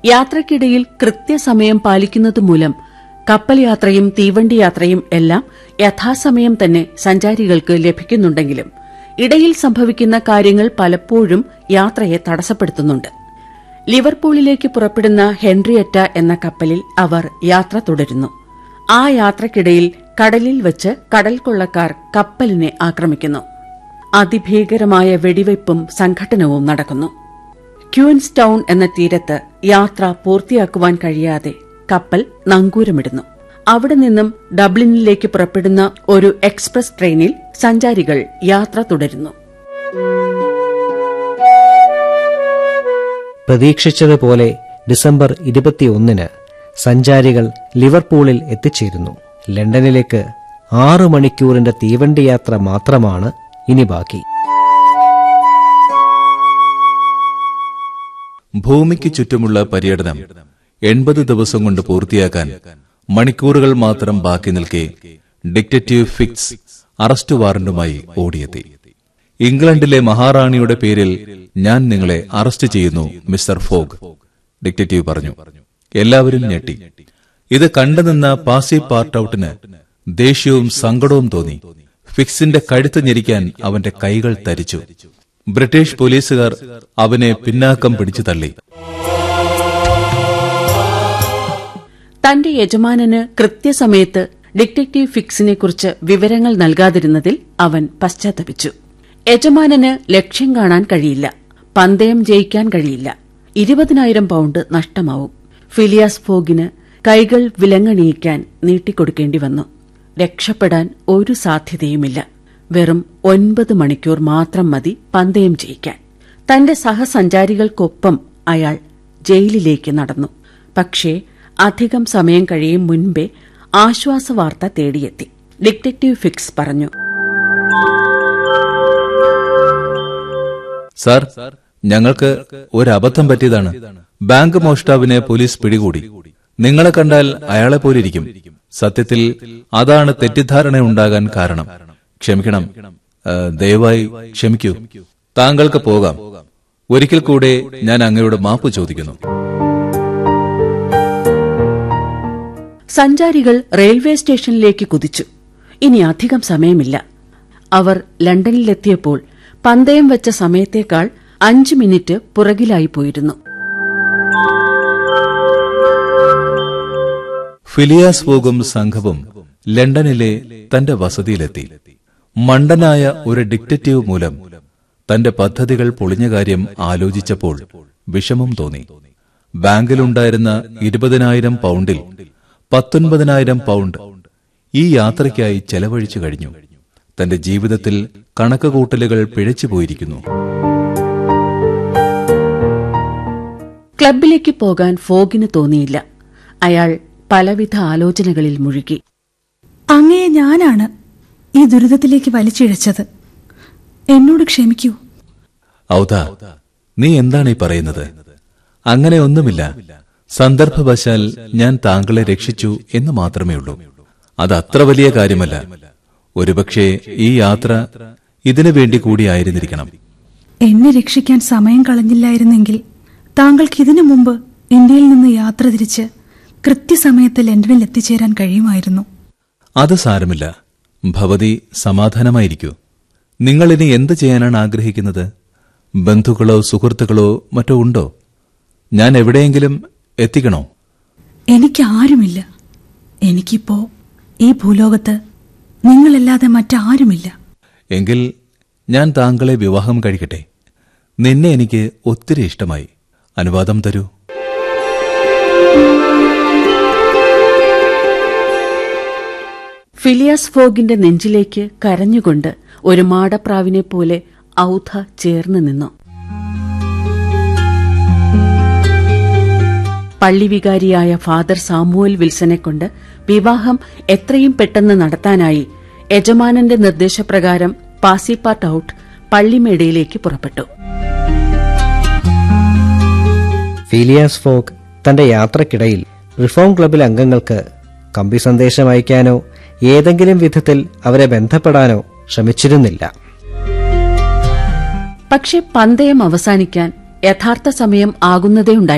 യാത്രയ്ക്കിടയിൽ കൃത്യസമയം പാലിക്കുന്നതുമൂലം കപ്പൽ യാത്രയും തീവണ്ടി യാത്രയും എല്ലാം യഥാസമയം തന്നെ സഞ്ചാരികൾക്ക് ലഭിക്കുന്നുണ്ടെങ്കിലും ഇടയിൽ സംഭവിക്കുന്ന കാര്യങ്ങൾ പലപ്പോഴും യാത്രയെ തടസ്സപ്പെടുത്തുന്നുണ്ട്. ലിവർപൂളിലേക്ക് പുറപ്പെടുന്ന ഹെൻറിയറ്റ എന്ന കപ്പലിൽ അവർ യാത്ര തുടരുന്നു. ആ യാത്രയ്ക്കിടയിൽ കടലിൽ വച്ച് കടൽക്കൊള്ളക്കാർ കപ്പലിനെ ആക്രമിക്കുന്നു. അതിഭീകരമായ വെടിവയ്പും സംഘട്ടനവും നടക്കുന്നു. ക്യൂൻസ്റ്റൌൺ എന്ന തീരത്ത് യാത്ര പൂർത്തിയാക്കുവാൻ കഴിയാതെ കപ്പൽ നങ്കൂരമിടുന്നു. അവിടെ നിന്നും ഡബ്ലിനിലേക്ക് പുറപ്പെടുന്ന ഒരു എക്സ്പ്രസ് ട്രെയിനിൽ സഞ്ചാരികൾ യാത്ര തുടരുന്നു. പ്രതീക്ഷിച്ചതുപോലെ ഡിസംബർ 21 സഞ്ചാരികൾ ലിവർപൂളിൽ എത്തിച്ചേരുന്നു. ലണ്ടനിലേക്ക് 6 മണിക്കൂറിന്റെ തീവണ്ടി യാത്ര മാത്രമാണ് ഇനി ബാക്കി. ഭൂമിക്ക് ചുറ്റുമുള്ള പര്യടനം 80 ദിവസം കൊണ്ട് പൂർത്തിയാക്കാൻ മണിക്കൂറുകൾ മാത്രം ബാക്കി നിൽക്കെ ഡിറ്റക്റ്റീവ് ഫിക്സ് അറസ്റ്റ് വാറന്റുമായി ഓടിയെത്തി. ഇംഗ്ലണ്ടിലെ മഹാറാണിയുടെ പേരിൽ ഞാൻ നിങ്ങളെ അറസ്റ്റ് ചെയ്യുന്നു മിസ്റ്റർ ഫോഗ്, ഡിറ്റക്റ്റീവ് പറഞ്ഞു. എല്ലാവരും ഞെട്ടി. ഇത് കണ്ടുനിന്ന പാസി പാർട്ടൌട്ടിന് ദേഷ്യവും സങ്കടവും തോന്നി. ഫിക്സിന്റെ കഴുത്ത് ഞെരിക്കാൻ അവന്റെ കൈകൾ തരിച്ചു. ബ്രിട്ടീഷ് പോലീസുകാർ അവനെ പിന്നാക്കം പിടിച്ചു തള്ളി. തന്റെ യജമാനന് കൃത്യസമയത്ത് ഡിറ്റക്റ്റീവ് ഫിക്സിനെക്കുറിച്ച് വിവരങ്ങൾ നൽകാതിരുന്നതിൽ അവൻ പശ്ചാത്തപിച്ചു. യജമാനന് ലക്ഷ്യം കാണാൻ കഴിയില്ല, പന്തയം ജയിക്കാൻ കഴിയില്ല. 20,000 പൗണ്ട് നഷ്ടമാവും. ഫിലിയാസ് ഫോഗിന് കൈകൾ വിലങ്ങണിയിക്കാൻ നീട്ടിക്കൊടുക്കേണ്ടി വന്നു. രക്ഷപ്പെടാൻ ഒരു സാധ്യതയുമില്ല. വെറും 9 മണിക്കൂർ മാത്രം മതി പന്തയം ജയിക്കാൻ. തന്റെ സഹസഞ്ചാരികൾക്കൊപ്പം അയാൾ ജയിലിലേക്ക് നടന്നു. പക്ഷേ അധികം സമയം കഴിയും മുൻപേ ആശ്വാസവാർത്ത തേടിയെത്തി. ഡിറ്റക്റ്റീവ് ഫിക്സ് പറഞ്ഞു, സാർ, ഞങ്ങൾക്ക് ഒരബദ്ധം പറ്റിയതാണ്. ബാങ്ക് മോഷ്ടാവിനെ പോലീസ് പിടികൂടി. നിങ്ങളെ കണ്ടാൽ അയാളെ പോലിരിക്കും. സത്യത്തിൽ അതാണ് തെറ്റിദ്ധാരണയുണ്ടാകാൻ കാരണം. ക്ഷമിക്കണം, ദയവായി ക്ഷമിക്കൂ. താങ്കൾക്ക് പോകാം. ഒരിക്കൽ കൂടെ ഞാൻ അങ്ങയോട് മാപ്പ് ചോദിക്കുന്നു. സഞ്ചാരികൾ റെയിൽവേ സ്റ്റേഷനിലേക്ക് കുതിച്ചു. ഇനി അധികം സമയമില്ല. അവർ ലണ്ടനിലെത്തിയപ്പോൾ പന്തയം വെച്ച സമയത്തേക്കാൾ 5 മിനിറ്റ് പുറകിലായിപ്പോയിരുന്നു. ഫിലിയാസ് ഫോഗും സംഘവും ലണ്ടനിലെ തന്റെ വസതിയിലെത്തി. മണ്ടനായ ഒരു ഡിറ്റക്റ്റീവ് മൂലം തന്റെ പദ്ധതികൾ പൊളിഞ്ഞ കാര്യം ആലോചിച്ചപ്പോൾ വിഷമം തോന്നി. ബാങ്കിലുണ്ടായിരുന്ന 20,000 പൗണ്ടിൽ 19,000 പൗണ്ട് ഈ യാത്രയ്ക്കായി ചെലവഴിച്ചു കഴിഞ്ഞു. തന്റെ ജീവിതത്തിൽ കണക്കുകൂട്ടലുകൾ പിഴച്ചുപോയിരിക്കുന്നു. ക്ലബിലേക്ക് പോകാൻ ഫോഗിന് തോന്നിയില്ല. അയാൾ പലവിധ ആലോചനകളിൽ മുഴുകി. അങ്ങയെ ഞാനാണ് ഈ ദുരിതത്തിലേക്ക് വലിച്ചിഴച്ചത്. എന്നോട് ക്ഷമിക്കൂ. ഔദാ, നീ എന്താണ് ഈ പറയുന്നത്? അങ്ങനെ ഒന്നുമില്ല. സന്ദർഭവശാൽ ഞാൻ താങ്കളെ രക്ഷിച്ചു എന്ന് മാത്രമേ ഉള്ളൂ. അത് അത്ര വലിയ കാര്യമല്ല. ഒരുപക്ഷെ ഈ യാത്ര ഇതിനു വേണ്ടി കൂടിയായിരുന്നിരിക്കണം. എന്നെ രക്ഷിക്കാൻ സമയം കളഞ്ഞില്ലായിരുന്നെങ്കിൽ താങ്കൾക്ക് ഇതിനു മുമ്പ് ഇന്ത്യയിൽ നിന്ന് യാത്ര തിരിച്ച് കൃത്യസമയത്ത് ലണ്ടനിൽ എത്തിച്ചേരാൻ കഴിയുമായിരുന്നു. അത് സാരമില്ല. ഭവതി സമാധാനമായിരിക്കൂ. നിങ്ങളിനി എന്ത് ചെയ്യാനാണ് ആഗ്രഹിക്കുന്നത്? ബന്ധുക്കളോ സുഹൃത്തുക്കളോ മറ്റോ ഉണ്ടോ? ഞാൻ എവിടെയെങ്കിലും എത്തിക്കണോ? എനിക്ക് ആരുമില്ല. എനിക്കിപ്പോ ഈ ഭൂലോകത്ത് നിങ്ങളല്ലാതെ മറ്റാരുമില്ല. എങ്കിൽ ഞാൻ താങ്കളെ വിവാഹം കഴിക്കട്ടെ. നിന്നെ എനിക്ക് ഒത്തിരി ഇഷ്ടമായി. അനുവാദം തരൂ. ഫിലിയാസ് ഫോഗിന്റെ നെഞ്ചിലേക്ക് കരഞ്ഞുകൊണ്ട് ഒരു മാടപ്രാവിനെ പോലെ ഔധ ചേർന്ന് നിന്നു. പള്ളിവികാരിയായ ഫാദർ സാമുവൽ വിൽസനെക്കൊണ്ട് വിവാഹം എത്രയും പെട്ടെന്ന് നടത്താനായി യജമാനന്റെ നിർദ്ദേശപ്രകാരം പാസിപ്പാർട്ട് ഔട്ട് പള്ളിമേടയിലേക്ക് പുറപ്പെട്ടു. ഫിലിയാസ് ഫോഗ് തന്റെ യാത്രക്കിടയിൽ റിഫോം ക്ലബിലെ അംഗങ്ങൾക്ക് കമ്പി സന്ദേശം അയക്കാനോ ഏതെങ്കിലും വിധത്തിൽ അവരെ ബന്ധപ്പെടാനോ ശ്രമിച്ചിരുന്നില്ല. പക്ഷെ പന്തയം അവസാനിക്കാൻ യഥാർത്ഥ സമയം ആകുന്നതേയുണ്ടായി.